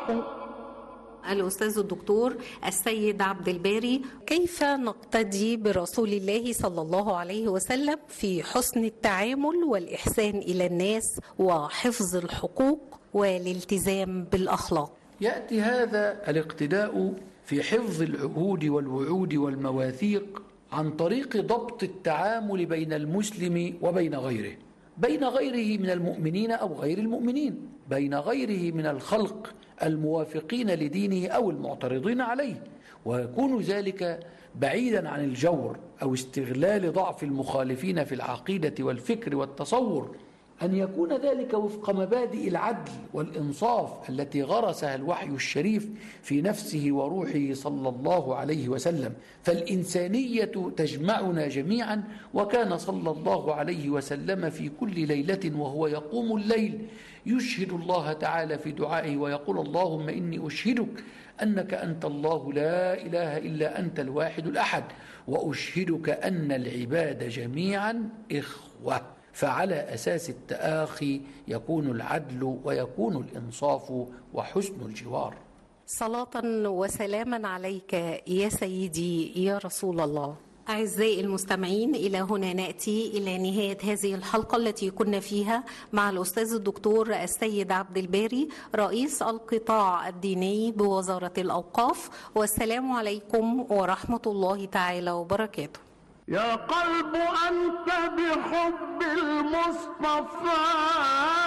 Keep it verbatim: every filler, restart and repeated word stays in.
معكم الأستاذ الدكتور السيد عبد الباري، كيف نقتدي برسول الله صلى الله عليه وسلم في حسن التعامل والإحسان إلى الناس وحفظ الحقوق والالتزام بالأخلاق؟ يأتي هذا الاقتداء في حفظ العهود والوعود والمواثيق عن طريق ضبط التعامل بين المسلم وبين غيره، بين غيره من المؤمنين أو غير المؤمنين، بين غيره من الخلق الموافقين لدينه أو المعترضين عليه، ويكون ذلك بعيدا عن الجور أو استغلال ضعف المخالفين في العقيدة والفكر والتصور، أن يكون ذلك وفق مبادئ العدل والإنصاف التي غرسها الوحي الشريف في نفسه وروحه صلى الله عليه وسلم. فالإنسانية تجمعنا جميعا، وكان صلى الله عليه وسلم في كل ليلة وهو يقوم الليل يشهد الله تعالى في دعائه ويقول: اللهم إني أشهدك أنك أنت الله لا إله إلا أنت الواحد الأحد، وأشهدك أن العباد جميعا إخوة. فعلى أساس التآخي يكون العدل ويكون الإنصاف وحسن الجوار. صلاة وسلاما عليك يا سيدي يا رسول الله. أعزائي المستمعين، إلى هنا نأتي إلى نهاية هذه الحلقة التي كنا فيها مع الأستاذ الدكتور السيد عبد الباري، رئيس القطاع الديني بوزارة الأوقاف، والسلام عليكم ورحمة الله تعالى وبركاته. يا قلب أنت بحب المصطفى